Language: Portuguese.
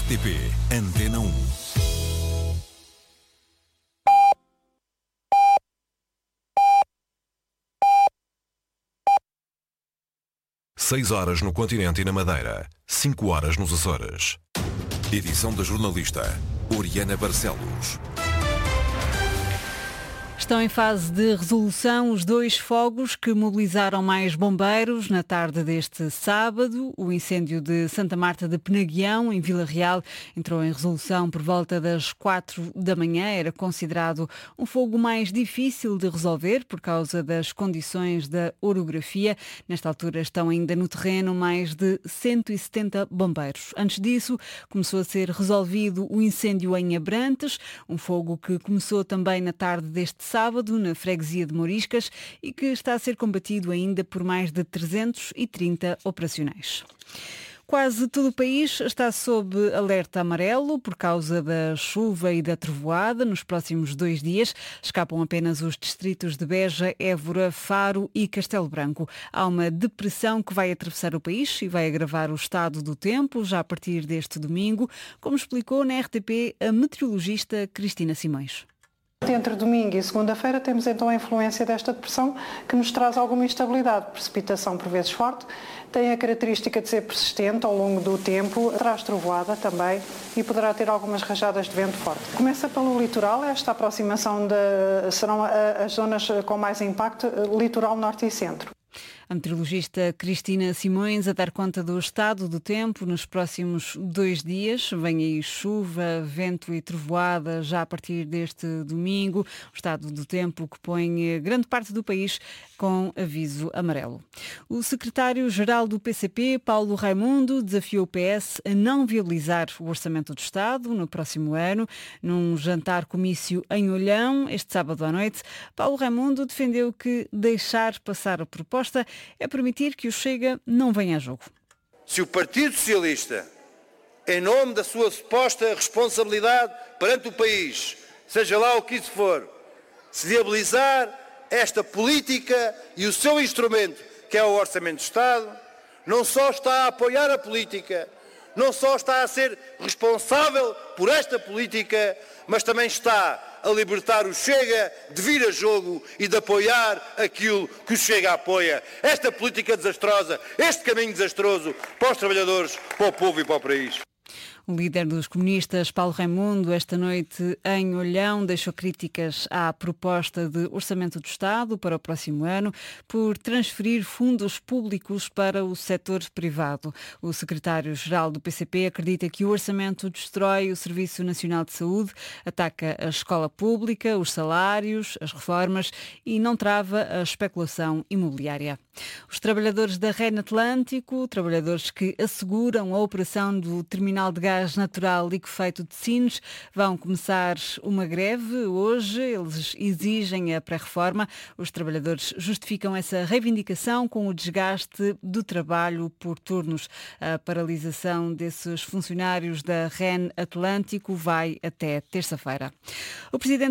RTP Antena 1. Seis horas no continente e na Madeira, 5 horas nos Açores. Edição da jornalista Oriana Barcelos. Estão em fase de resolução os 2 fogos que mobilizaram mais bombeiros na tarde deste sábado. O incêndio de Santa Marta de Penaguião, em Vila Real, entrou em resolução por volta das 4 da manhã. Era considerado um fogo mais difícil de resolver por causa das condições da orografia. Nesta altura estão ainda no terreno mais de 170 bombeiros. Antes disso, começou a ser resolvido o incêndio em Abrantes, um fogo que começou também na tarde deste sábado, na freguesia de Mouriscas, e que está a ser combatido ainda por mais de 330 operacionais. Quase todo o país está sob alerta amarelo por causa da chuva e da trovoada. Nos próximos 2 dias escapam apenas os distritos de Beja, Évora, Faro e Castelo Branco. Há uma depressão que vai atravessar o país e vai agravar o estado do tempo já a partir deste domingo, como explicou na RTP a meteorologista Cristina Simões. Entre domingo e segunda-feira temos então a influência desta depressão que nos traz alguma instabilidade, precipitação por vezes forte, tem a característica de ser persistente ao longo do tempo, traz trovoada também e poderá ter algumas rajadas de vento forte. Começa pelo litoral, esta aproximação serão as zonas com mais impacto, litoral norte e centro. A meteorologista Cristina Simões a dar conta do estado do tempo nos próximos 2 dias. Vem aí chuva, vento e trovoada já a partir deste domingo. O estado do tempo que põe grande parte do país com aviso amarelo. O secretário-geral do PCP, Paulo Raimundo, desafiou o PS a não viabilizar o Orçamento do Estado no próximo ano. Num jantar-comício em Olhão, este sábado à noite, Paulo Raimundo defendeu que deixar passar a proposta é permitir que o Chega não venha a jogo. Se o Partido Socialista, em nome da sua suposta responsabilidade perante o país, seja lá o que isso for, se viabilizar esta política e o seu instrumento, que é o Orçamento de Estado, não só está a apoiar a política, não só está a ser responsável por esta política, mas também está a libertar o Chega de vir a jogo e de apoiar aquilo que o Chega apoia. Esta política desastrosa, este caminho desastroso para os trabalhadores, para o povo e para o país. O líder dos comunistas, Paulo Raimundo, esta noite em Olhão, deixou críticas à proposta de Orçamento do Estado para o próximo ano por transferir fundos públicos para o setor privado. O secretário-geral do PCP acredita que o orçamento destrói o Serviço Nacional de Saúde, ataca a escola pública, os salários, as reformas e não trava a especulação imobiliária. Os trabalhadores da REN Atlântico, trabalhadores que asseguram a operação do terminal de gás natural liquefeito de Sines, vão começar uma greve hoje. Eles exigem a pré-reforma. Os trabalhadores justificam essa reivindicação com o desgaste do trabalho por turnos. A paralisação desses funcionários da REN Atlântico vai até terça-feira. O presidente